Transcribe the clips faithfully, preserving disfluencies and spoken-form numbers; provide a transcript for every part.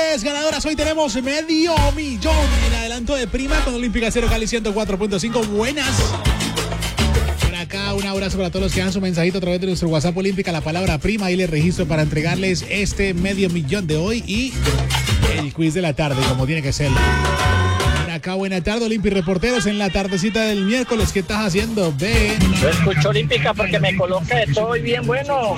señores, ganadoras. Hoy tenemos medio millón en adelanto de prima con Olímpica Cero Cali ciento cuatro punto cinco. Buenas. Por acá, un abrazo para todos los que dan su mensajito a través de nuestro WhatsApp Olímpica, la palabra prima. Ahí les registro para entregarles este medio millón de hoy y el quiz de la tarde, como tiene que ser. Acá, buena tarde, Olímpica Reporteros, en la tardecita del miércoles. ¿Qué estás haciendo, ve? Yo escucho Olímpica porque me coloca de todo y bien bueno.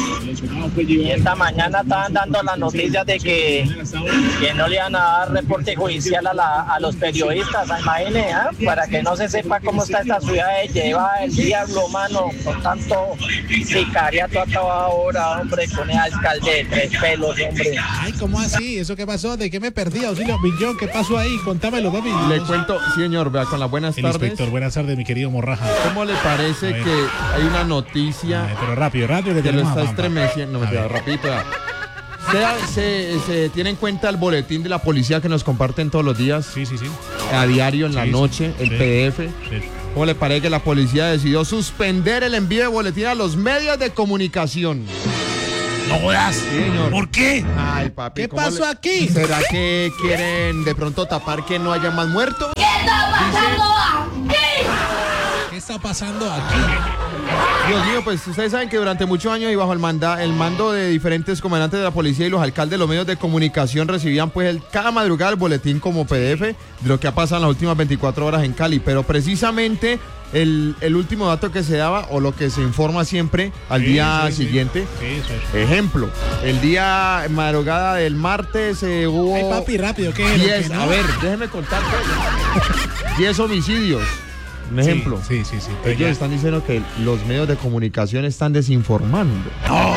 Y esta mañana estaban dando las noticias de que, que no le iban a dar reporte judicial a, la, a los periodistas, imagínense, ¿eh? Para que no se sepa cómo está esta ciudad de lleva el diablo, mano, por tanto sicariato acabado ahora, hombre, con el alcalde de tres pelos, hombre. Ay, ¿cómo así? ¿Eso qué pasó? ¿De qué me perdí, Auxilio Millón? ¿Qué pasó ahí? Contámelo, papi. Le cuento, sí, señor, vea, con las buenas el tardes. Inspector, buenas tardes, mi querido Morraja. ¿Cómo le parece que hay una noticia? Ay, pero rápido, rápido, que, que lo está a estremeciendo. No me queda rapidito. Se, se, se tiene en cuenta el boletín de la policía que nos comparten todos los días. Sí, sí, sí. A diario, en sí, la sí, noche, sí, el sí, P D F. Sí. ¿Cómo le parece que la policía decidió suspender el envío de boletín a los medios de comunicación? No jodas. Sí, señor. ¿Por qué? Ay, papi. ¿Qué ¿cómo pasó le... aquí? ¿Será que quieren de pronto tapar que no haya más muertos? ¿Qué está pasando aquí? ¿Qué está pasando aquí? Dios mío, pues ustedes saben que durante muchos años y bajo el, manda, el mando de diferentes comandantes de la policía y los alcaldes de los medios de comunicación recibían pues el, cada madrugada el boletín como P D F de lo que ha pasado en las últimas veinticuatro horas en Cali, pero precisamente el, el último dato que se daba o lo que se informa siempre al sí, día sí, siguiente, sí. Sí, sí, sí. Ejemplo, el día madrugada del martes eh, hubo... Ay, papi, rápido, ¿qué? diez, no? A ver, déjeme contar diez homicidios. Un ejemplo. Sí, sí, sí. sí Ellos ya. están diciendo que los medios de comunicación están desinformando. No.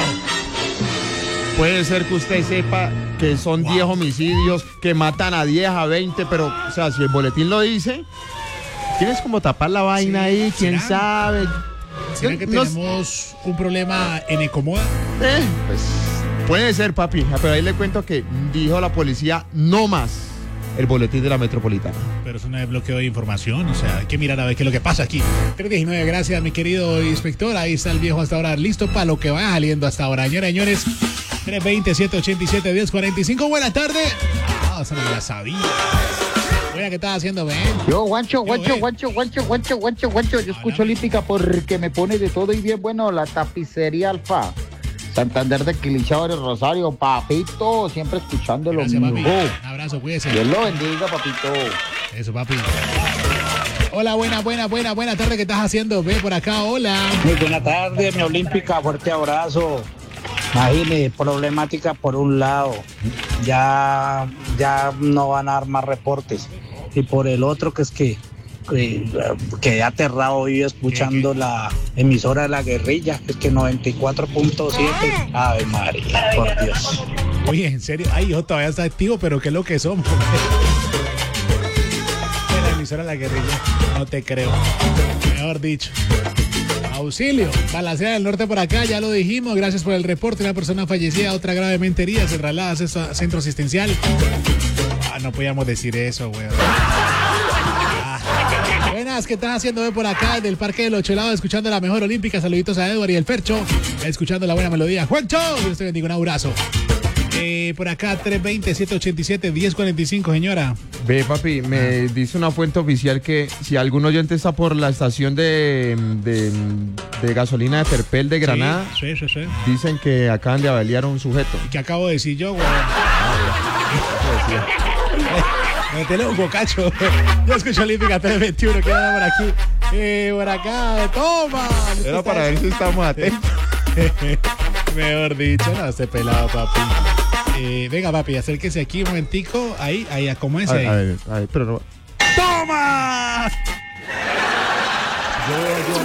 Puede ser que usted sepa que son wow. diez homicidios, que matan a diez, a veinte, pero, o sea, si el boletín lo dice, tienes como tapar la vaina sí. ahí, quién ¿Será? sabe. ¿Será que no, tenemos un problema en Ecomoda? Eh, pues, puede ser, papi, pero ahí le cuento que dijo la policía no más el boletín de la metropolitana. Pero eso no es bloqueo de información, o sea, hay que mirar a ver qué es lo que pasa aquí. tres diecinueve, gracias mi querido inspector, ahí está el viejo hasta ahora, listo para lo que vaya saliendo hasta ahora. Señores, señores, tres veinte, siete ochenta y siete, diez cuarenta y cinco, buenas tardes. Ah, esa no me la sabía. Buena, ¿qué estás haciendo, ven? Yo, guancho, guancho, guancho, guancho, guancho, guancho, guancho, yo escucho Olímpica porque me pone de todo y bien bueno, la tapicería Alfa. Santander de Quilichao de Rosario, papito, siempre escuchándolo. Gracias, papi. Un abrazo, cuídese. Dios lo bendiga, papito. Eso, papi. Hola, buena, buena, buena, buena tarde, ¿qué estás haciendo? Ve por acá, hola. Muy buena tarde, mi Olímpica, fuerte abrazo. Imagine, problemática por un lado, ya, ya no van a dar más reportes. Y por el otro, que es que Eh, quedé aterrado hoy escuchando la emisora de la guerrilla, es que noventa y cuatro punto siete. Ave María, por Dios. Oye, en serio, ay, yo todavía está activo, pero qué es lo que somos. La emisora de la guerrilla, no te creo. Mejor dicho. Auxilio, balacera del norte por acá, ya lo dijimos, gracias por el reporte, una persona fallecida, otra gravemente herida, se traslada a centro asistencial. Ah, no podíamos decir eso, weón. Buenas, ¿qué estás haciendo hoy por acá del Parque del Ocho Lados, escuchando la mejor Olímpica? Saluditos a Edward y el Percho, escuchando la buena melodía. Juancho, Dios te bendiga, un abrazo. Eh, por acá, tres veinte, siete ochenta y siete, diez cuarenta y cinco, señora. Ve, papi, me ah. dice una fuente oficial que si algún oyente está por la estación de, de, de gasolina de Terpel de Granada, sí, sí, sí, sí. dicen que acaban de avaliar a un sujeto. ¿Y qué acabo de decir yo, güey? Métele un bocacho. Yo escucho Olímpica tres veintiuno, que anda por aquí. Eh, por acá, toma. Era para ver si estamos atentos. Mejor dicho, no, este pelado, papi. Eh, venga, papi, acérquese aquí un momentico. Ahí, ahí, acomódese ahí. A ver, a ver, pero no. ¡Toma! Yo, yo